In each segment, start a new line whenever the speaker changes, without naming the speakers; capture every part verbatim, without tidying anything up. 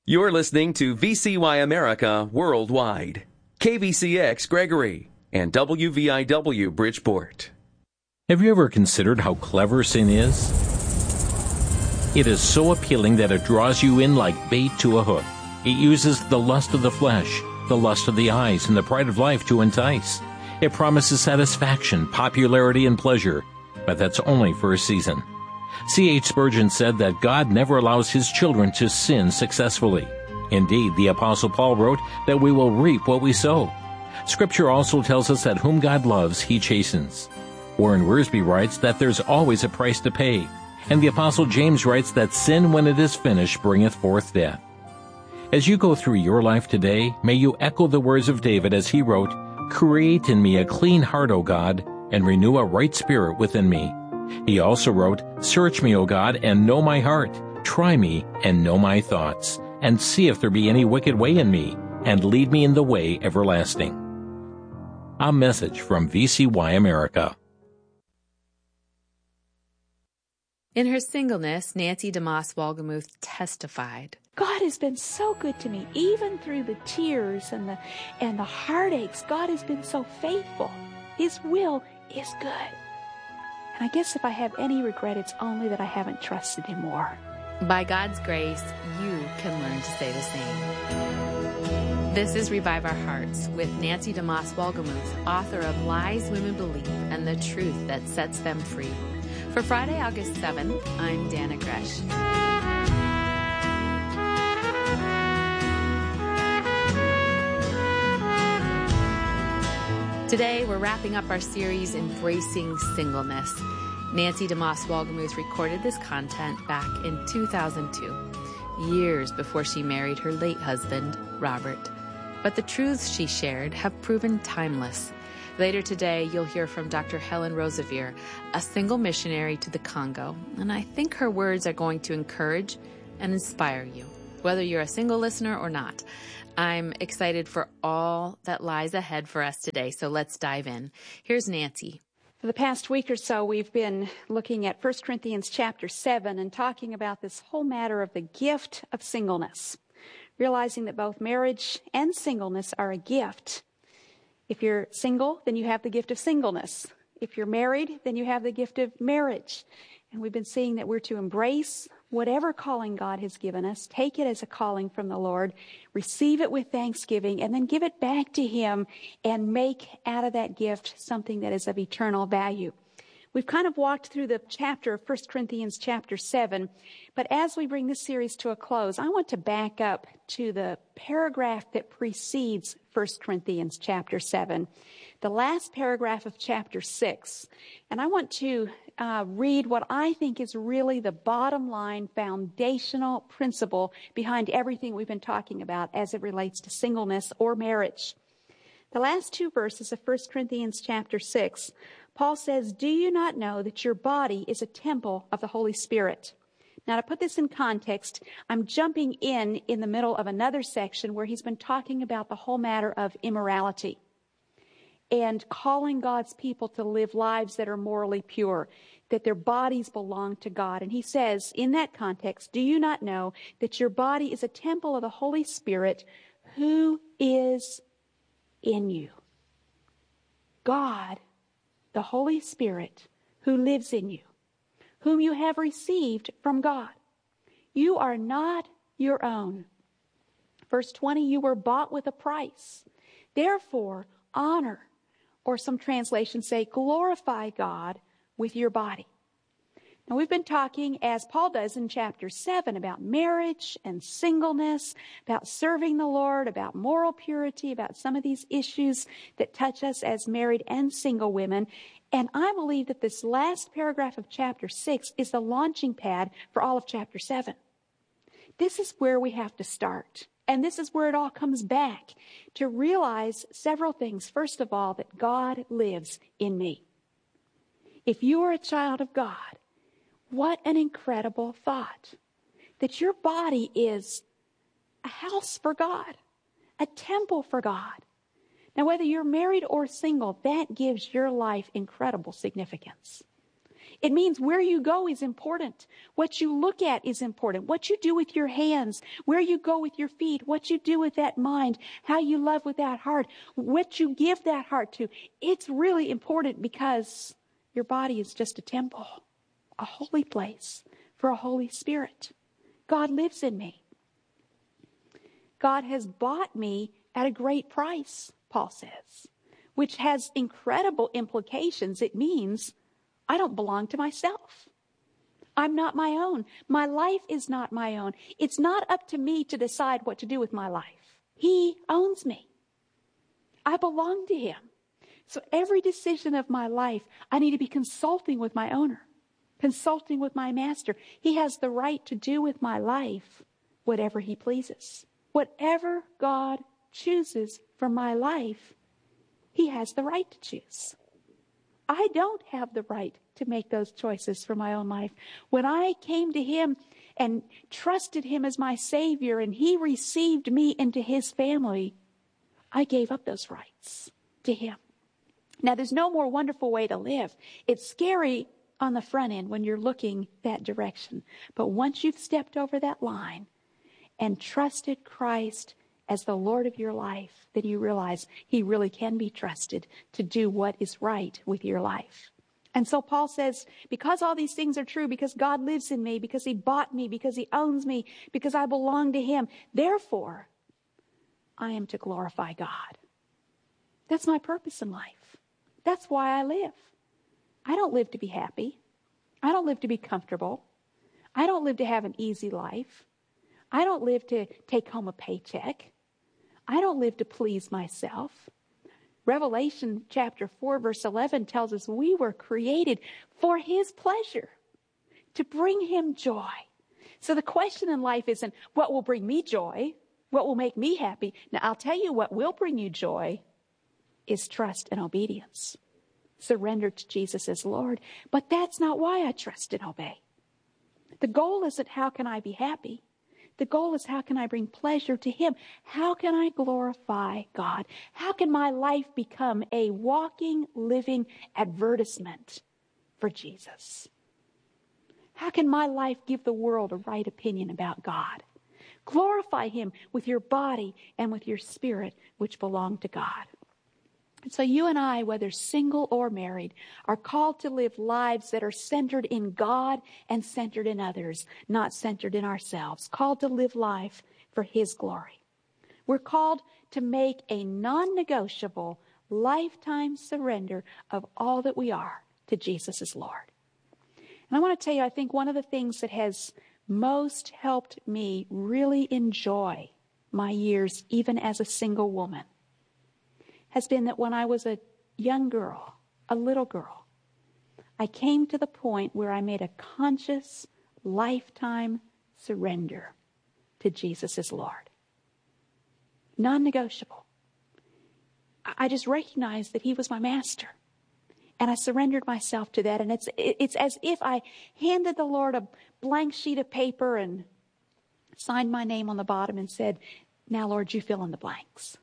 You're listening to V C Y America Worldwide, K V C X Gregory, and W V I W Bridgeport.
Have you ever considered how clever sin is? It is so appealing that it draws you in like bait to a hook. It uses the lust of the flesh, the lust of the eyes, and the pride of life to entice. It promises satisfaction, popularity, and pleasure, but that's only for a season. C H Spurgeon said that God never allows his children to sin successfully. Indeed, the Apostle Paul wrote that we will reap what we sow. Scripture also tells us that whom God loves, he chastens. Warren Wiersbe writes that there's always a price to pay. And the Apostle James writes that sin, when it is finished, bringeth forth death. As you go through your life today, may you echo the words of David as he wrote, "Create in me a clean heart, O God, and renew a right spirit within me." He also wrote, "Search me, O God, and know my heart. Try me and know my thoughts, and see if there be any wicked way in me, and lead me in the way everlasting." A message from V C Y America.
In her singleness, Nancy DeMoss Wolgemuth testified,
God has been so good to me, even through the tears and the and the heartaches. God has been so faithful. His will is good. And I guess if I have any regret, it's only that I haven't trusted him more.
By God's grace, you can learn to say the same. This is Revive Our Hearts with Nancy DeMoss Wolgemuth, author of Lies Women Believe and the Truth That Sets Them Free. For Friday, August seventh, I'm Dana Gresh. Today, we're wrapping up our series, Embracing Singleness. Nancy DeMoss Wolgemuth recorded this content back in two thousand two, years before she married her late husband, Robert. But the truths she shared have proven timeless. Later today, you'll hear from Doctor Helen Roseveare, a single missionary to the Congo, and I think her words are going to encourage and inspire you, whether you're a single listener or not. I'm excited for all that lies ahead for us today, so let's dive in. Here's Nancy.
For the past week or so, we've been looking at First Corinthians chapter seven and talking about this whole matter of the gift of singleness, realizing that both marriage and singleness are a gift. If you're single, then you have the gift of singleness. If you're married, then you have the gift of marriage. And we've been seeing that we're to embrace whatever calling God has given us, take it as a calling from the Lord, receive it with thanksgiving, and then give it back to him and make out of that gift something that is of eternal value. We've kind of walked through the chapter of First Corinthians chapter seven, but as we bring this series to a close, I want to back up to the paragraph that precedes First Corinthians chapter seven, the last paragraph of chapter six. And I want to uh, read what I think is really the bottom line foundational principle behind everything we've been talking about as it relates to singleness or marriage. The last two verses of First Corinthians chapter six, Paul says, "Do you not know that your body is a temple of the Holy Spirit?" Now, to put this in context, I'm jumping in in the middle of another section where he's been talking about the whole matter of immorality and calling God's people to live lives that are morally pure, that their bodies belong to God. And he says, in that context, "Do you not know that your body is a temple of the Holy Spirit who is in you?" God, the Holy Spirit, who lives in you, whom you have received from God. You are not your own. Verse twenty, "You were bought with a price. Therefore, honor," or some translations say, glorify God with your body. Now, we've been talking, as Paul does in chapter seven, about marriage and singleness, about serving the Lord, about moral purity, about some of these issues that touch us as married and single women. And I believe that this last paragraph of chapter six is the launching pad for all of chapter seven. This is where we have to start. And this is where it all comes back, to realize several things. First of all, that God lives in me. If you are a child of God, what an incredible thought, that your body is a house for God, a temple for God. Now, whether you're married or single, that gives your life incredible significance. It means where you go is important. What you look at is important. What you do with your hands, where you go with your feet, what you do with that mind, how you love with that heart, what you give that heart to. It's really important because your body is just a temple, a holy place for a Holy Spirit. God lives in me. God has bought me at a great price, Paul says, which has incredible implications. It means I don't belong to myself. I'm not my own. My life is not my own. It's not up to me to decide what to do with my life. He owns me. I belong to him. So every decision of my life, I need to be consulting with my owner, consulting with my master. He has the right to do with my life whatever he pleases. Whatever God chooses for my life, he has the right to choose. I don't have the right to make those choices for my own life. When I came to him and trusted him as my Savior and he received me into his family, I gave up those rights to him. Now, there's no more wonderful way to live. It's scary on the front end when you're looking that direction. But once you've stepped over that line and trusted Christ as the Lord of your life, then you realize he really can be trusted to do what is right with your life. And so Paul says, because all these things are true, because God lives in me, because he bought me, because he owns me, because I belong to him, therefore, I am to glorify God. That's my purpose in life. That's why I live. I don't live to be happy. I don't live to be comfortable. I don't live to have an easy life. I don't live to take home a paycheck. I don't live to please myself. Revelation chapter four, verse eleven tells us we were created for his pleasure, to bring him joy. So the question in life isn't what will bring me joy, what will make me happy. Now, I'll tell you what will bring you joy is trust and obedience. Surrender to Jesus as Lord. But that's not why I trust and obey. The goal isn't how can I be happy. The goal is how can I bring pleasure to him? How can I glorify God? How can my life become a walking, living advertisement for Jesus? How can my life give the world a right opinion about God? Glorify him with your body and with your spirit, which belong to God. And so you and I, whether single or married, are called to live lives that are centered in God and centered in others, not centered in ourselves. Called to live life for his glory. We're called to make a non-negotiable lifetime surrender of all that we are to Jesus as Lord. And I want to tell you, I think one of the things that has most helped me really enjoy my years, even as a single woman, has been that when I was a young girl, a little girl, I came to the point where I made a conscious, lifetime surrender to Jesus as Lord. Non-negotiable. I just recognized that he was my master. And I surrendered myself to that. And it's, it's as if I handed the Lord a blank sheet of paper and signed my name on the bottom and said, now, Lord, you fill in the blanks.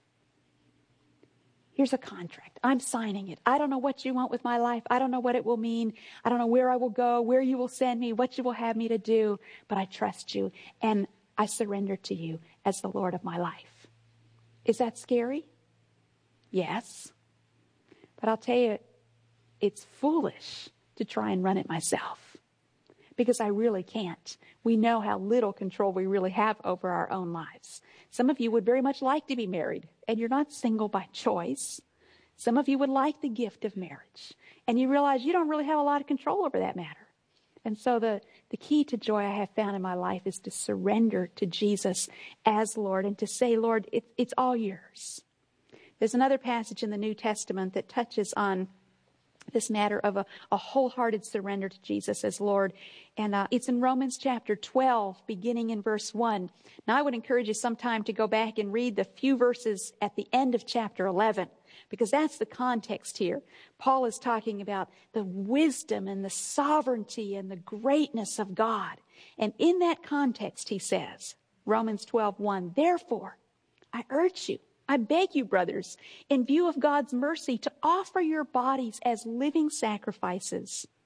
Here's a contract. I'm signing it. I don't know what you want with my life. I don't know what it will mean. I don't know where I will go, where you will send me, what you will have me to do. But I trust you, and I surrender to you as the Lord of my life. Is that scary? Yes. But I'll tell you, it's foolish to try and run it myself, because I really can't. We know how little control we really have over our own lives. Some of you would very much like to be married, and you're not single by choice. Some of you would like the gift of marriage, and you realize you don't really have a lot of control over that matter. And so the, the key to joy I have found in my life is to surrender to Jesus as Lord and to say, Lord, it, it's all yours. There's another passage in the New Testament that touches on this matter of a, a wholehearted surrender to Jesus as Lord. And uh, it's in Romans chapter twelve, beginning in verse one. Now, I would encourage you sometime to go back and read the few verses at the end of chapter eleven, because that's the context here. Paul is talking about the wisdom and the sovereignty and the greatness of God. And in that context, he says, Romans twelve one, therefore, I urge you, I beg you, brothers, in view of God's mercy, to offer your bodies as living sacrifices,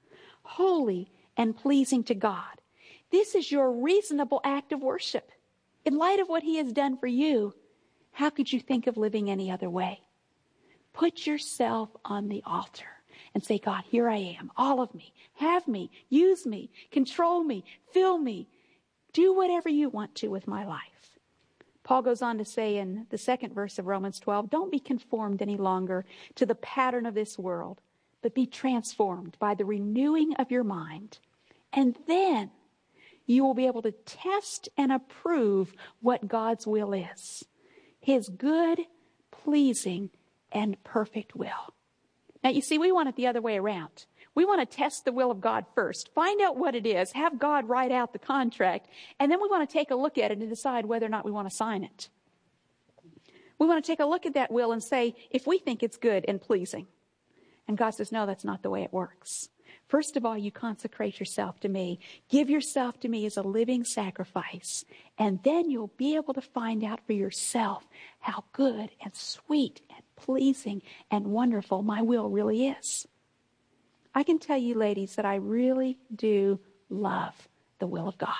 holy, and pleasing to God. This is your reasonable act of worship. In light of what he has done for you, how could you think of living any other way? Put yourself on the altar and say, God, here I am, all of me. Have me, use me, control me, fill me. Do whatever you want to with my life. Paul goes on to say in the second verse of Romans twelve, don't be conformed any longer to the pattern of this world, but be transformed by the renewing of your mind. And then you will be able to test and approve what God's will is. His good, pleasing, and perfect will. Now, you see, we want it the other way around. We want to test the will of God first. Find out what it is. Have God write out the contract. And then we want to take a look at it and decide whether or not we want to sign it. We want to take a look at that will and say if we think it's good and pleasing. And God says, no, that's not the way it works. First of all, you consecrate yourself to me. Give yourself to me as a living sacrifice. And then you'll be able to find out for yourself how good and sweet and pleasing and wonderful my will really is. I can tell you, ladies, that I really do love the will of God.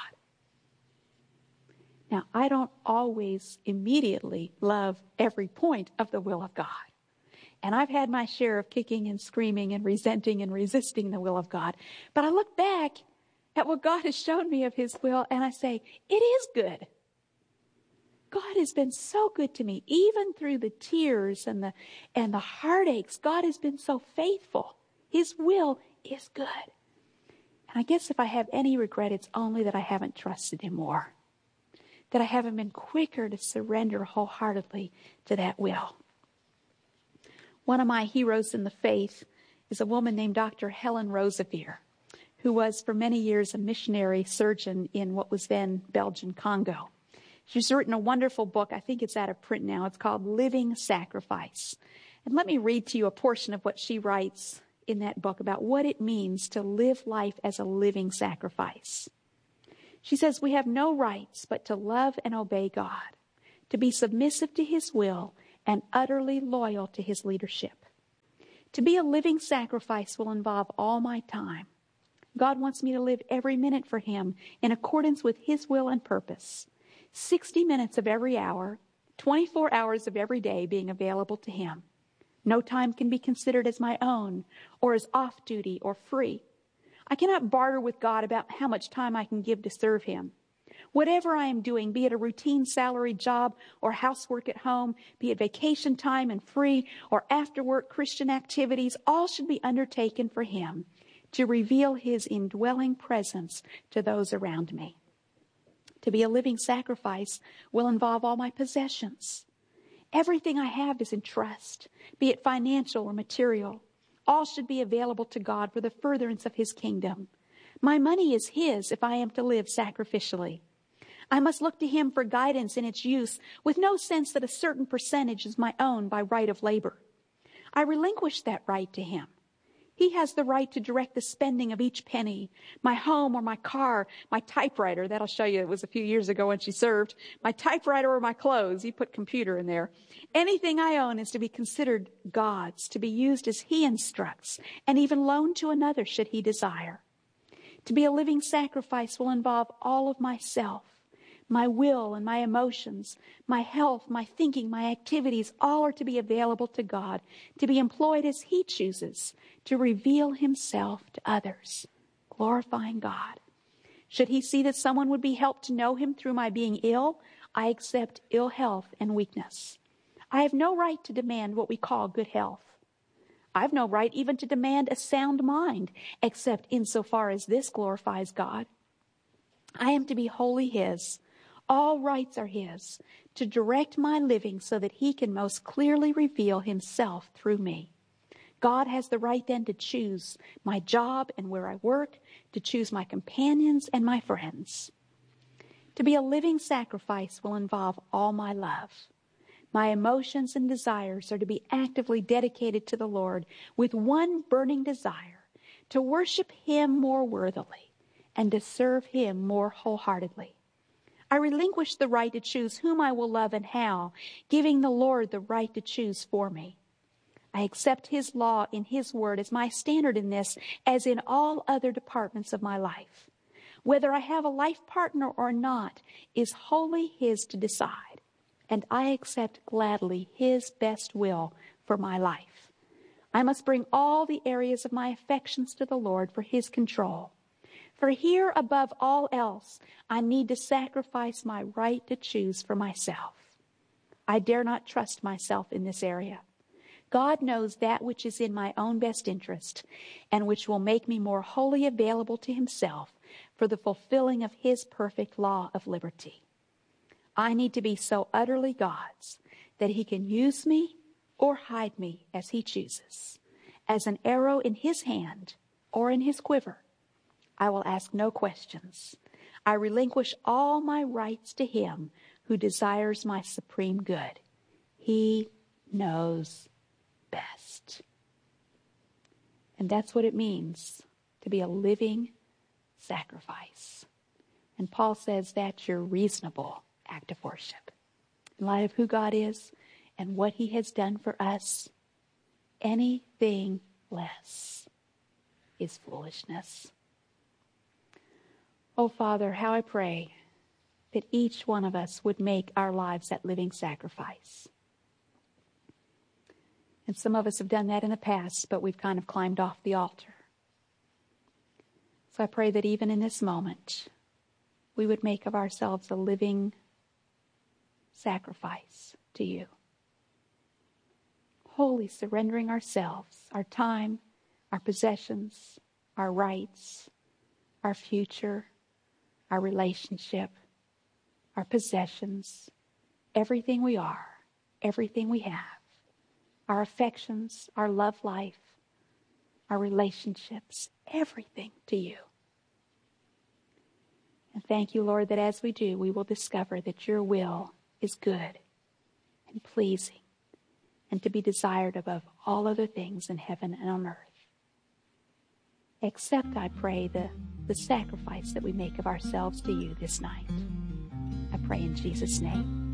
Now, I don't always immediately love every point of the will of God. And I've had my share of kicking and screaming and resenting and resisting the will of God. But I look back at what God has shown me of his will and I say, it is good. God has been so good to me, even through the tears and the, and the heartaches. God has been so faithful. His will is good. And I guess if I have any regret, it's only that I haven't trusted him more. That I haven't been quicker to surrender wholeheartedly to that will. One of my heroes in the faith is a woman named Doctor Helen Roseveare, who was for many years a missionary surgeon in what was then Belgian Congo. She's written a wonderful book. I think it's out of print now. It's called Living Sacrifice. And let me read to you a portion of what she writes in that book about what it means to live life as a living sacrifice. She says, we have no rights but to love and obey God, to be submissive to his will and utterly loyal to his leadership. To be a living sacrifice will involve all my time. God wants me to live every minute for him in accordance with his will and purpose. sixty minutes of every hour, twenty-four hours of every day being available to him. No time can be considered as my own or as off-duty or free. I cannot barter with God about how much time I can give to serve him. Whatever I am doing, be it a routine salaried job or housework at home, be it vacation time and free or after-work Christian activities, all should be undertaken for him to reveal his indwelling presence to those around me. To be a living sacrifice will involve all my possessions. Everything I have is in trust, be it financial or material. All should be available to God for the furtherance of his kingdom. My money is his if I am to live sacrificially. I must look to him for guidance in its use with no sense that a certain percentage is my own by right of labor. I relinquish that right to him. He has the right to direct the spending of each penny, my home or my car, my typewriter. That'll show you it was a few years ago when she served. My typewriter or my clothes. He put computer in there. Anything I own is to be considered God's, to be used as he instructs, and even loaned to another should he desire. To be a living sacrifice will involve all of myself. My will and my emotions, my health, my thinking, my activities, all are to be available to God, to be employed as he chooses, to reveal himself to others, glorifying God. Should he see that someone would be helped to know him through my being ill, I accept ill health and weakness. I have no right to demand what we call good health. I have no right even to demand a sound mind, except insofar as this glorifies God. I am to be wholly his. All rights are his, to direct my living so that he can most clearly reveal himself through me. God has the right then to choose my job and where I work, to choose my companions and my friends. To be a living sacrifice will involve all my love. My emotions and desires are to be actively dedicated to the Lord with one burning desire, to worship him more worthily and to serve him more wholeheartedly. I relinquish the right to choose whom I will love and how, giving the Lord the right to choose for me. I accept his law in his word as my standard in this, as in all other departments of my life. Whether I have a life partner or not is wholly his to decide, and I accept gladly his best will for my life. I must bring all the areas of my affections to the Lord for his control. For here, above all else, I need to sacrifice my right to choose for myself. I dare not trust myself in this area. God knows that which is in my own best interest and which will make me more wholly available to himself for the fulfilling of his perfect law of liberty. I need to be so utterly God's that he can use me or hide me as he chooses, as an arrow in his hand or in his quiver. I will ask no questions. I relinquish all my rights to him who desires my supreme good. He knows best. And that's what it means to be a living sacrifice. And Paul says that's your reasonable act of worship. In light of who God is and what he has done for us, anything less is foolishness. Oh, Father, how I pray that each one of us would make our lives that living sacrifice. And some of us have done that in the past, but we've kind of climbed off the altar. So I pray that even in this moment, we would make of ourselves a living sacrifice to you. Wholly surrendering ourselves, our time, our possessions, our rights, our future, our relationship, our possessions, everything we are, everything we have, our affections, our love life, our relationships, everything to you. And thank you, Lord, that as we do, we will discover that your will is good and pleasing and to be desired above all other things in heaven and on earth. Accept, I pray, the, the sacrifice that we make of ourselves to you this night. I pray in Jesus' name.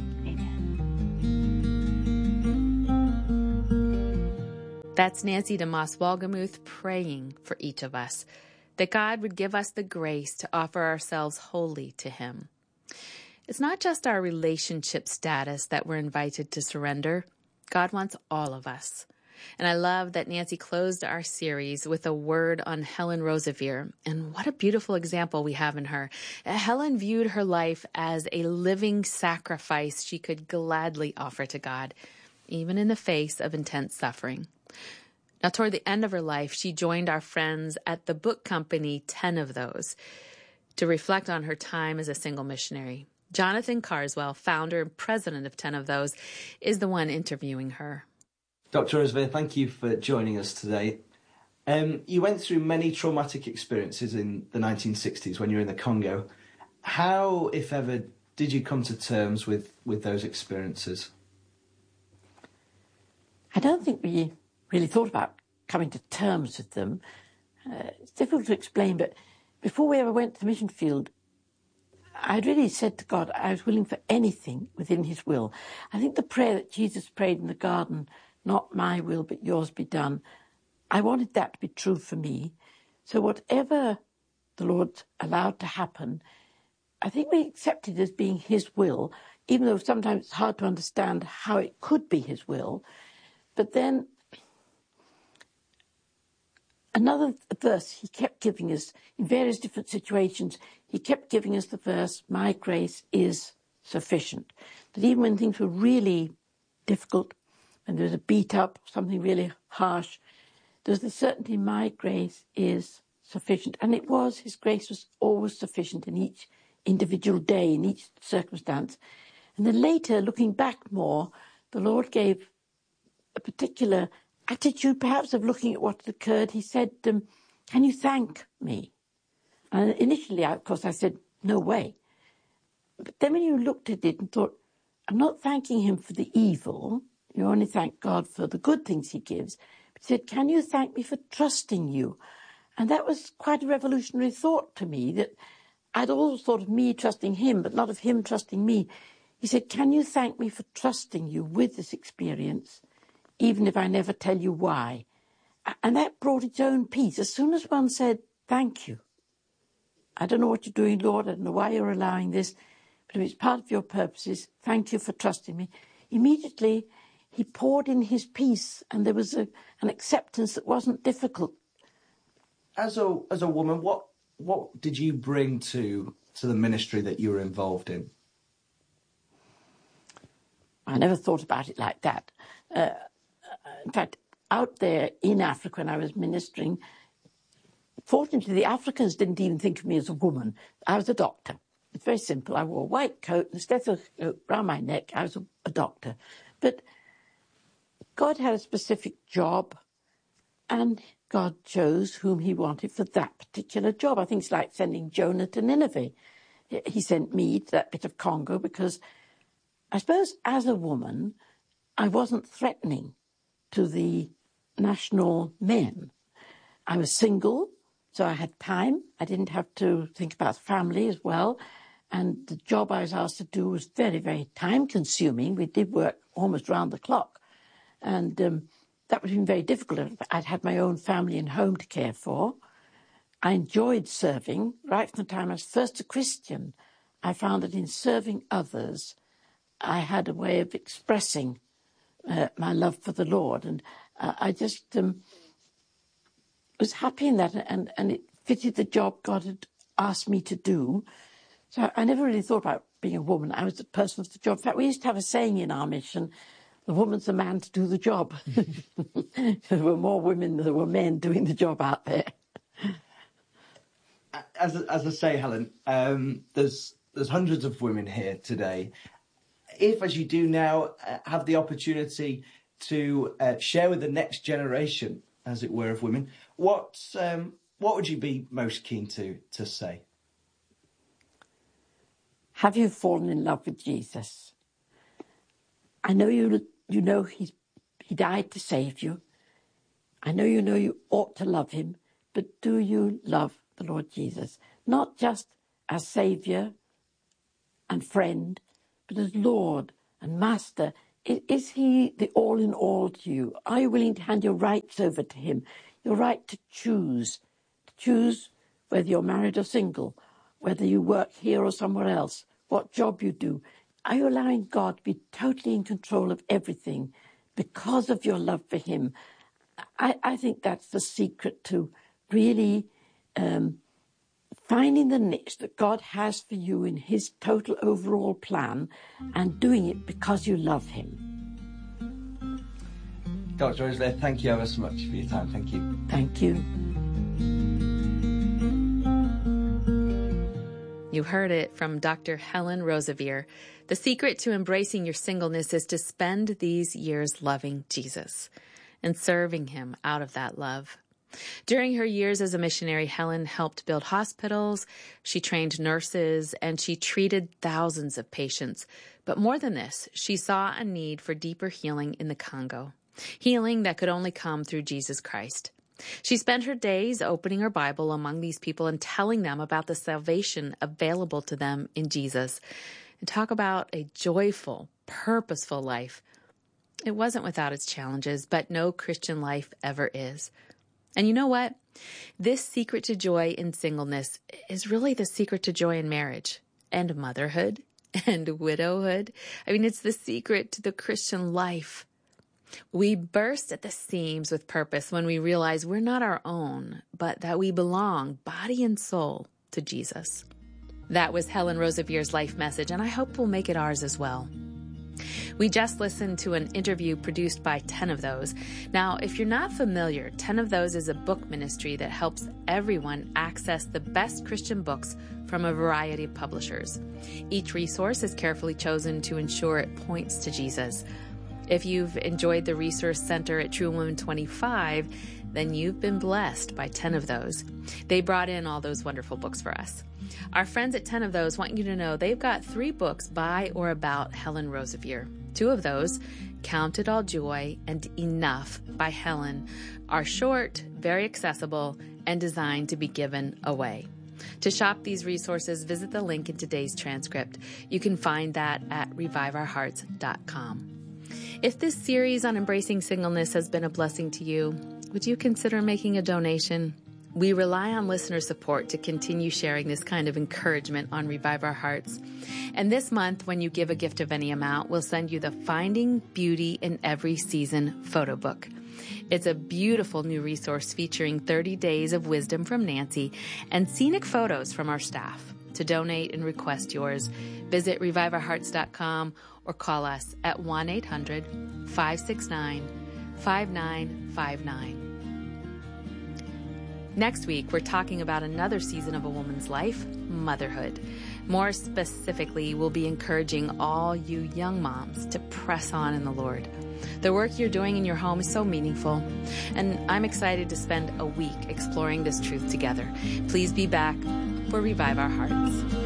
Amen.
That's Nancy DeMoss Wolgemuth praying for each of us, that God would give us the grace to offer ourselves wholly to him. It's not just our relationship status that we're invited to surrender. God wants all of us. And I love that Nancy closed our series with a word on Helen Roseveare. And what a beautiful example we have in her. Helen viewed her life as a living sacrifice she could gladly offer to God, even in the face of intense suffering. Now, toward the end of her life, she joined our friends at the book company Ten of Those to reflect on her time as a single missionary. Jonathan Carswell, founder and president of Ten of Those, is the one interviewing her.
Doctor Roseveare, thank you for joining us today. Um, you went through many traumatic experiences in the nineteen sixties when you were in the Congo. How, if ever, did you come to terms with, with those experiences?
I don't think we really thought about coming to terms with them. Uh, it's difficult to explain, but before we ever went to the mission field, I'd really said to God I was willing for anything within his will. I think the prayer that Jesus prayed in the garden, not my will but yours be done, I wanted that to be true for me. So whatever the Lord allowed to happen, I think we accepted as being his will, even though sometimes it's hard to understand how it could be his will. But then another verse he kept giving us in various different situations. He kept giving us the verse, my grace is sufficient. That even when things were really difficult, when there was a beat up, something really harsh, there was the certainty my grace is sufficient. And it was, his grace was always sufficient in each individual day, in each circumstance. And then later, looking back more, the Lord gave a particular attitude, perhaps, of looking at what had occurred. He said, um, can you thank me? And initially, of course, I said, no way. But then when you looked at it and thought, I'm not thanking him for the evil, you only thank God for the good things he gives. But he said, can you thank me for trusting you? And that was quite a revolutionary thought to me, that I'd always thought of me trusting him, but not of him trusting me. He said, can you thank me for trusting you with this experience, even if I never tell you why. And that brought its own peace. As soon as one said, thank you. I don't know what you're doing, Lord. I don't know why you're allowing this. But if it's part of your purposes, thank you for trusting me. Immediately, he poured in his peace, and there was a, an acceptance that wasn't difficult.
As a as a woman, what what did you bring to to the ministry that you were involved in?
I never thought about it like that. Uh, in fact, out there in Africa when I was ministering, fortunately the Africans didn't even think of me as a woman. I was a doctor. It's very simple. I wore a white coat and a stethoscope around my neck. I was a, a doctor. But God had a specific job, and God chose whom he wanted for that particular job. I think it's like sending Jonah to Nineveh. He sent me to that bit of Congo because I suppose as a woman, I wasn't threatening to the national men. I was single, so I had time. I didn't have to think about family as well. And the job I was asked to do was very, very time-consuming. We did work almost round the clock. And um, that would have been very difficult. I'd had my own family and home to care for. I enjoyed serving. Right from the time I was first a Christian, I found that in serving others, I had a way of expressing uh, my love for the Lord. And uh, I just um, was happy in that, and, and it fitted the job God had asked me to do. So I never really thought about being a woman. I was the person for the job. In fact, we used to have a saying in our mission, the woman's the man to do the job. There were more women than there were men doing the job out there.
As as I say, Helen, um, there's there's hundreds of women here today. If, as you do now, uh, have the opportunity to uh, share with the next generation, as it were, of women, what um, what would you be most keen to to say?
Have you fallen in love with Jesus? I know you you know he's, he died to save you. I know you know you ought to love him, but do you love the Lord Jesus? Not just as Saviour and friend, but as Lord and Master. Is, is he the all in all to you? Are you willing to hand your rights over to him? Your right to choose, to choose whether you're married or single, whether you work here or somewhere else, what job you do. Are you allowing God to be totally in control of everything because of your love for him? I, I think that's the secret to really um, finding the niche that God has for you in his total overall plan and doing it because you love him.
Doctor Rosalie, thank you ever so much for your time. Thank you.
Thank you.
You heard it from Doctor Helen Roseveare. The secret to embracing your singleness is to spend these years loving Jesus and serving him out of that love. During her years as a missionary, Helen helped build hospitals, she trained nurses, and she treated thousands of patients. But more than this, she saw a need for deeper healing in the Congo, healing that could only come through Jesus Christ. She spent her days opening her Bible among these people and telling them about the salvation available to them in Jesus. And talk about a joyful, purposeful life. It wasn't without its challenges, but no Christian life ever is. And you know what? This secret to joy in singleness is really the secret to joy in marriage and motherhood and widowhood. I mean, it's the secret to the Christian life. We burst at the seams with purpose when we realize we're not our own, but that we belong, body and soul, to Jesus. That was Helen Roseveare's life message, and I hope we'll make it ours as well. We just listened to an interview produced by ten of those. Now, if you're not familiar, ten of those is a book ministry that helps everyone access the best Christian books from a variety of publishers. Each resource is carefully chosen to ensure it points to Jesus. If you've enjoyed the Resource Center at True Women twenty-five, then you've been blessed by ten of those. They brought in all those wonderful books for us. Our friends at ten of those want you to know they've got three books by or about Helen Roseveare. Two of those, Count It All Joy and Enough by Helen, are short, very accessible, and designed to be given away. To shop these resources, visit the link in today's transcript. You can find that at revive our hearts dot com. If this series on embracing singleness has been a blessing to you, would you consider making a donation? We rely on listener support to continue sharing this kind of encouragement on Revive Our Hearts. And this month, when you give a gift of any amount, we'll send you the Finding Beauty in Every Season photo book. It's a beautiful new resource featuring thirty days of wisdom from Nancy and scenic photos from our staff. To donate and request yours, visit revive our hearts dot com or call us at one eight hundred, five six nine, five nine five nine. Next week, we're talking about another season of a woman's life, motherhood. More specifically, we'll be encouraging all you young moms to press on in the Lord. The work you're doing in your home is so meaningful, and I'm excited to spend a week exploring this truth together. Please be back for Revive Our Hearts.